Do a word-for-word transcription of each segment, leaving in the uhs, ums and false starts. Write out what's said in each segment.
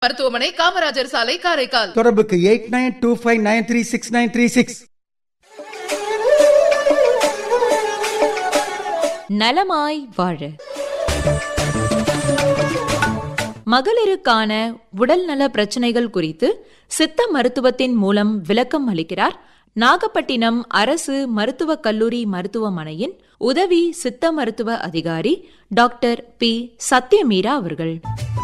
மருத்துவமனை, காமராஜர் சாலை, காரைக்கால். தொடர்புக்கு eight nine two five nine three six nine three six. நலமாய் வாழ மகளிருக்கான உடல்நல பிரச்சனைகள் குறித்து சித்த மருத்துவத்தின் மூலம் விளக்கம் அளிக்கிறார் நாகப்பட்டினம் அரசு மருத்துவக் கல்லூரி மருத்துவமனையின் உதவி சித்த மருத்துவ அதிகாரி டாக்டர் பி சத்யமீரா அவர்கள்.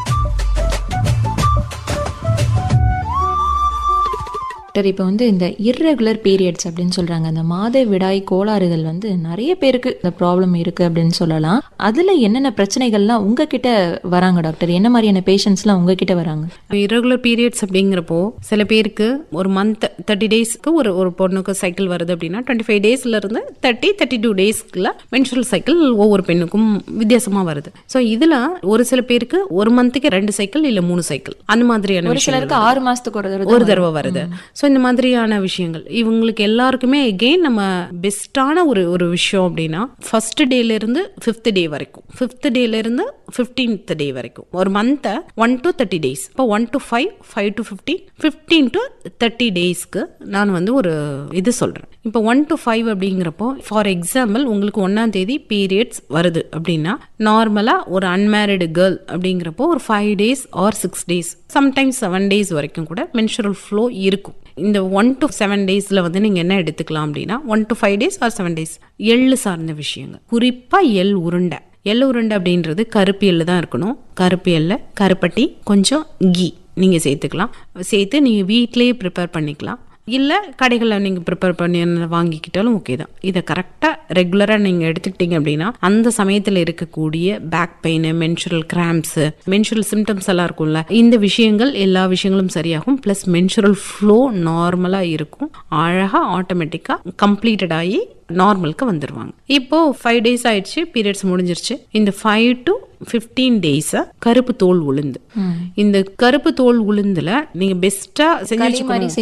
இப்போ வந்து இந்த இர்ரெகுலர் பீரியட்ஸ் அப்படின்னு சொல்றாங்க, அந்த மாதவிடாய் கோளாறுகள் வந்து நிறைய பேருக்கு இந்த ப்ராப்ளம் இருக்கு அப்படின்னு சொல்லலாம். அதுல என்னென்ன பிரச்சனைகள்லாம் உங்ககிட்ட வராங்க டாக்டர்? என்ன மாதிரியான பேஷண்ட்ஸ்லாம் உங்ககிட்ட வராங்க? இர்ரெகுலர் பீரியட்ஸ் அப்படிங்கிறப்போ சில பேருக்கு ஒரு மந்த் தேர்ட்டி டேஸ்க்கு ஒரு ஒரு பொண்ணுக்கு சைக்கிள் வருது அப்படின்னா டுவெண்ட்டி ஃபைவ் டேஸ்ல இருந்து thirty thirty two டேஸ்க்குள்ள menstrual cycle ஒவ்வொரு பெண்ணுக்கும் வித்தியாசமா வருது. ஸோ இதுல ஒரு சில பேருக்கு ஒரு மந்த்துக்கு ரெண்டு சைக்கிள் இல்ல மூணு சைக்கிள் அந்த மாதிரியான, ஒரு சிலருக்கு ஆறு மாசத்துக்கு ஒரு தடவை ஒரு தடவை வருது. ஸோ இந்த மாதிரியான விஷயங்கள் இவங்களுக்கு எல்லாருக்குமே எகெயின் நம்ம பெஸ்டான ஒரு ஒரு விஷயம் அப்படின்னா ஃபர்ஸ்ட் டேல இருந்து ஃபிஃப்த் டே வரைக்கும், ஃபிஃப்த் டேல இருந்து ஃபிஃப்டீன்த் டே வரைக்கும் ஒரு மந்த்தை ஒன் டு தேர்ட்டி டேஸ், இப்போ one to five, five to fifteen, fifteen to thirty டேஸ்க்கு நான் வந்து ஒரு இது சொல்றேன். இப்போ ஒன் டு ஃபைவ் அப்படிங்கிறப்போ ஃபார் எக்ஸாம்பிள் உங்களுக்கு ஒன்னாம் தேதி பீரியட்ஸ் வருது அப்படின்னா நார்மலா ஒரு அன்மேரிடு கேர்ள் அப்படிங்கிறப்போ ஒரு five days or six days sometimes seven days வரைக்கும் கூட மென்ஸ்ட்ரல் ஃப்ளோ இருக்கும். இந்த ஒன் டு செவன் டேஸ்ல வந்து நீங்க என்ன எடுத்துக்கலாம் அப்படின்னா one to five days or seven days எள்ளு சார்ந்த விஷயங்கள், குறிப்பா எள் உருண்டை. எள்ளு உருண்டை அப்படின்றது கருப்பு எள்ளு தான் இருக்கணும். கருப்பு எள்ளு, கருப்பட்டி, கொஞ்சம் கீ நீங்க சேர்த்துக்கலாம். சேர்த்து நீங்க வீட்டிலேயே ப்ரிப்பேர் பண்ணிக்கலாம். இல்லை கடைகளில் நீங்கள் ப்ரிப்பேர் பண்ணி வாங்கிக்கிட்டாலும் ஓகே தான். இதை கரெக்டாக ரெகுலராக நீங்கள் எடுத்துக்கிட்டீங்க அப்படின்னா அந்த சமயத்தில் இருக்கக்கூடிய back pain, menstrual grams, menstrual symptoms எல்லாம் இருக்கும்ல, இந்த விஷயங்கள் எல்லா விஷயங்களும் சரியாகும். ப்ளஸ் மென்சுரல் ஃப்ளோ நார்மலாக இருக்கும். அழகாக ஆட்டோமேட்டிக்காக கம்ப்ளீட்டட் ஆகி நார்மலுக்கு வந்துடுவாங்க. இப்போ ஃபைவ் டேஸ் ஆயிடுச்சு, பீரியட்ஸ் முடிஞ்சிருச்சு. இந்த ஃபைவ் டு ஃபிஃப்டீன் டேஸ் கருப்பு தோல் உளுந்து, இந்த கருப்பு தோல் உளுந்துல நீங்க பெஸ்டா செஞ்சு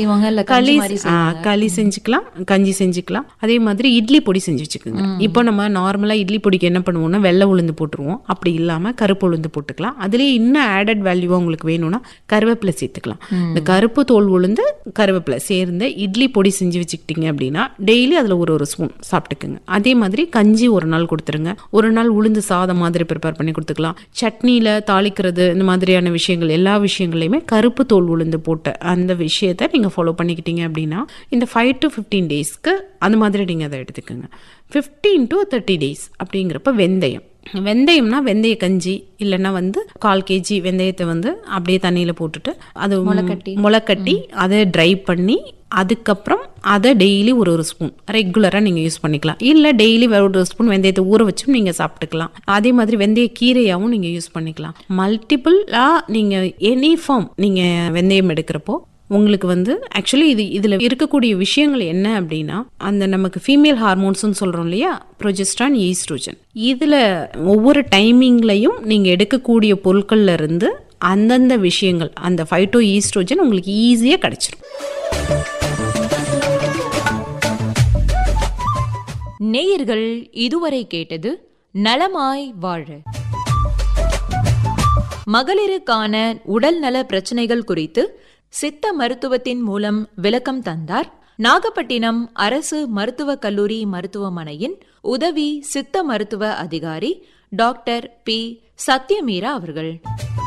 களி செஞ்சுக்கலாம், கஞ்சி செஞ்சுக்கலாம். அதே மாதிரி இட்லி பொடி செஞ்சு வச்சுக்கோங்க. இப்போ நம்ம நார்மலா இட்லி பொடிக்கு என்ன பண்ணுவோம்னா வெள்ளை உளுந்து போட்டுருவோம். அப்படி இல்லாம கருப்பு உளுந்து போட்டுக்கலாம். அதுலயே இன்னும் ஆடட் வேல்யூவா உங்களுக்கு வேணும்னா கருவேப்பிலை சேர்த்துக்கலாம். இந்த கருப்பு தோல் உளுந்து கருவேப்பிலை சேர்ந்து இட்லி பொடி செஞ்சு வச்சுக்கிட்டீங்க அப்படின்னா டெய்லி அதுல ஒரு ஒரு ஸ்பூன் சாப்பிட்டுக்குங்க. அதே மாதிரி கஞ்சி ஒரு நாள் கொடுத்துருங்க. ஒரு நாள் உளுந்து சாதம் மாதிரி ப்ரிப்பேர் பண்ணி கொடுத்துக்கலாம். சட்னியில தாளிக்கிறது இந்த மாதிரியான விஷயங்கள் எல்லா விஷயங்களையுமே கருப்பு தோல் உளுந்து போட்ட அந்த விஷயத்த நீங்க ஃபாலோ பண்ணிக்கிட்டீங்க அப்படின்னா இந்த ஃபைவ் டு ஃபிஃப்டீன் டேஸ்க்கு அந்த மாதிரி நீங்க அதை எடுத்துக்கோங்க. ஃபிஃப்டீன் டு தேர்ட்டி டேஸ் அப்படிங்கிறப்ப வெந்தயம், வெந்தயம்னா வெந்தய கஞ்சி இல்லைன்னா வந்து கால் கேஜி வெந்தயத்தை வந்து அப்படியே தண்ணியில போட்டுட்டு அது முளைக்கட்டி முளைக்கட்டி அதை ட்ரை பண்ணி அதுக்கப்புறம் அதை டெய்லி ஒரு ஒரு ஸ்பூன் ரெகுலராக நீங்கள் யூஸ் பண்ணிக்கலாம். இல்லை டெய்லி ஒரு ஸ்பூன் வெந்தயத்தை ஊற வச்சும் நீங்கள் சாப்பிட்டுக்கலாம். அதே மாதிரி வெந்தய கீரையாகவும் நீங்கள் யூஸ் பண்ணிக்கலாம். மல்டிபிளாக நீங்கள் எனி ஃபார்ம் நீங்கள் வெந்தயம் எடுக்கிறப்போ உங்களுக்கு வந்து ஆக்சுவலி இது இதில் இருக்கக்கூடிய விஷயங்கள் என்ன அப்படின்னா அந்த நமக்கு ஃபீமேல் ஹார்மோன்ஸ்னு சொல்கிறோம் இல்லையா, ப்ரொஜெஸ்ட்ரான், ஈஸ்ட்ரோஜன், இதில் ஒவ்வொரு டைமிங்லையும் நீங்கள் எடுக்கக்கூடிய பொருட்கள்ல இருந்து அந்தந்த விஷயங்கள் அந்த ஃபைட்டோ ஈஸ்ட்ரோஜன் உங்களுக்கு ஈஸியாக கிடைச்சிடும். நேயர்கள் இதுவரை கேட்டது நலமாய் வாழ. மகளிருக்கான உடல் நல பிரச்சனைகள் குறித்து சித்த மருத்துவத்தின் மூலம் விளக்கம் தந்தார் நாகப்பட்டினம் அரசு மருத்துவக் கல்லூரி மருத்துவமனையின் உதவி சித்த மருத்துவ அதிகாரி டாக்டர் பி சத்யமீரா அவர்கள்.